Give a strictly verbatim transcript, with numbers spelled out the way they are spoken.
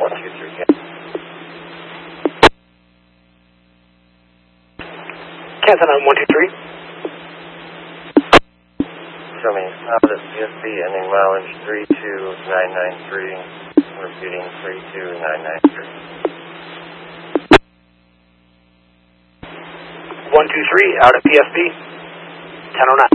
one two three. Kansas nine one two three. Show me out at P S B ending mileage three two nine nine three. Repeating three two nine nine three. one two three out at P S B ten oh nine.